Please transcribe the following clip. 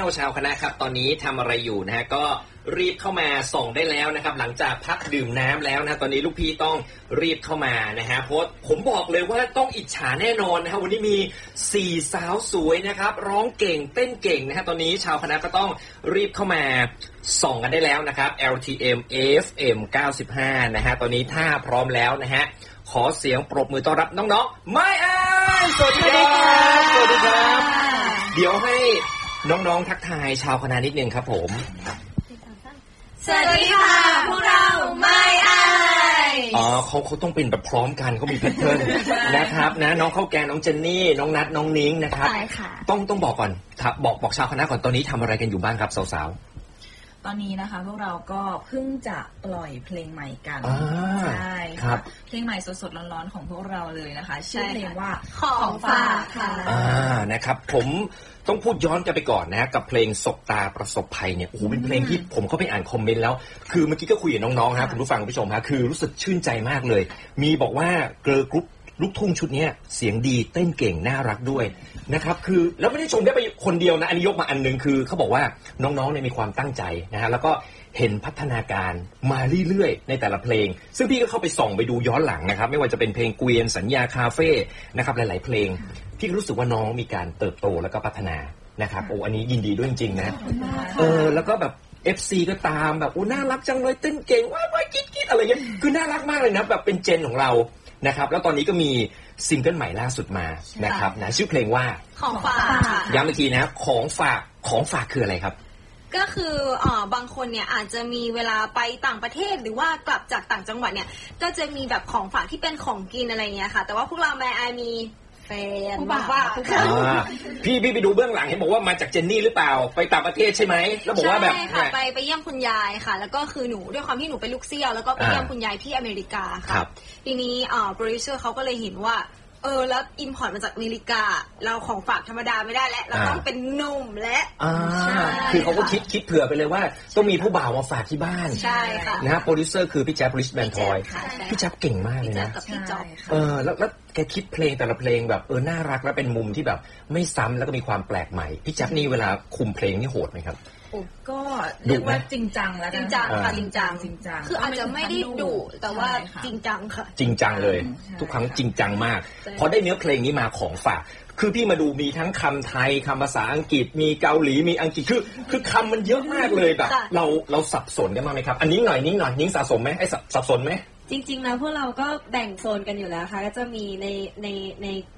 ชาวคณะครับตอนนี้ทำอะไรอยู่นะฮะก็รีบเข้ามาส่งได้แล้วนะครับหลังจากพักดื่มน้ำแล้วนะตอนนี้ลูกพี่ต้องรีบเข้ามานะฮะเพราะผมบอกเลยว่าต้องอิจฉาแน่นอนนะฮะวันนี้มี4สาวสวยนะครับร้องเก่งเต้นเก่งนะฮะตอนนี้ชาวคณะก็ต้องรีบเข้ามาส่องกันได้แล้วนะครับ LTM FM 95นะฮะตอนนี้ถ้าพร้อมแล้วนะฮะขอเสียงปรบมือต้อนรับน้องๆไม่อายสวัสดีครับสวัสดีครับเดี๋ยวให้น้องๆทักทายชาวคณะนิดนึงครับผมสวัสดีค่ะพวกเราไม่อายเขาต้องเป็นแบบพร้อมกันเขามีแพทเทิร์นนะครับนะน้องข้าวแกงน้องเจนนี่น้องนัทน้องนิ้งนะครับต้องบอกก่อนบอกชาวคณะก่อนตอนนี้ทำอะไรกันอยู่บ้างครับสาวๆตอนนี้นะคะพวกเราก็เพิ่งจะปล่อยเพลงใหม่กันใช่ครับเพลงใหม่สดๆร้อนๆของพวกเราเลยนะคะชื่อเพลงว่าของฝากค่ะนะครับผมต้องพูดย้อนกันไปก่อนนะกับเพลงศพตาประสบภัยเนี่ยโอ้โหเป็นเพลงที่ผมเข้าไปอ่านคอมเมนต์แล้วคือเมื่อกี้ก็คุยกับน้องๆนะคุณผู้ฟังคุณผู้ชมฮะคือรู้สึกชื่นใจมากเลยมีบอกว่าเกิร์ลกรุ๊ปลูกทุ่งชุดนี้เสียงดีเต้นเก่งน่ารักด้วยนะครับคือแล้วไม่ได้ชมได้ไปคนเดียวนะอันนี้ยกมาอันนึงคือเขาบอกว่าน้องๆเนี่ยมีความตั้งใจนะฮะแล้วก็เห็นพัฒนาการมาเรื่อยๆในแต่ละเพลงซึ่งพี่ก็เข้าไปส่องไปดูย้อนหลังนะครับไม่ว่าจะเป็นเพลงเกวียนสัญญาคาเฟ่นะครับหลายๆเพลงพี่รู้สึกว่าน้องมีการเติบโตแล้วก็พัฒนานะครับโอ้อันนี้ยินดีด้วยจริงๆนะแล้วก็แบบ FC ก็ตามแบบโอ้น่ารักจังเลยเต้นเก่งว้าวกิ๊ดๆอะไรเงี้ยคือน่ารักมากเลยนะแบบเป็นเจนของเรานะครับแล้วตอนนี้ก็มีซิงเกิลใหม่ล่าสุดมานะครับนะชื่อเพลงว่าของฝากย้ำอีกทีนะของฝากคืออะไรครับก็คือบางคนเนี่ยอาจจะมีเวลาไปต่างประเทศหรือว่ากลับจากต่างจังหวัดเนี่ยก็จะมีแบบของฝากที่เป็นของกินอะไรเงี้ยค่ะแต่ว่าพวกเราแม่ไอมีแฟนว่าพี่ไปดูเบื้องหลังเห็นบอกว่ามาจากเจนนี่หรือเปล่าไปต่างประเทศใช่ไหมแล้วบอกว่าแบบใช่ค่ะไปเยี่ยมคุณยายค่ะแล้วก็คือหนูด้วยความที่หนูเป็นลูกเซี่ยวแล้วก็ไปเยี่ยมคุณยายที่อเมริกาค่ะทีนี้โปรดิวเซอร์เขาก็เลยเห็นว่าแล้วอิมพอร์ตมาจากอเมริกาเราของฝากธรรมดาไม่ได้แล้วเราต้องเป็นนมและคือเขาก็คิดเผื่อไปเลยว่าต้องมีผู้บ่าวมาฝากที่บ้านใช่ค่ะนะฮะโปรดิวเซอร์คือพี่แจ๊บริชแมนทอยพี่แจ๊บเก่งมากเลยนะแล้วแกคิดเพลงแต่ละเพลงแบบน่ารักและเป็นมุมที่แบบไม่ซ้ำแล้วก็มีความแปลกใหม่พี่แจ๊บนี่เวลาคุมเพลงนี่โหดไหมครับก็เรียกว่าจริงจังแล้วจริงจังค่ะจริงจังคืออาจจะไม่ได้ดุแต่ว่าจริงจังค่ะจริงจังเลยทุกครั้งจริงจังมากพอได้เนื้อเพลงนี้มาของฝากคือพี่มาดูมีทั้งคำไทยคำภาษาอังกฤษมีเกาหลีมีอังกฤษคือคำมันเยอะมากเลยแบบเราสับสนกันมากไหมครับอันนี้หน่อยนิ้งสะสมไหมไอ้สับสนไหมจริงๆแล้วพวกเราก็แบ่งโซนกันอยู่แล้วค่ะก็จะมีใน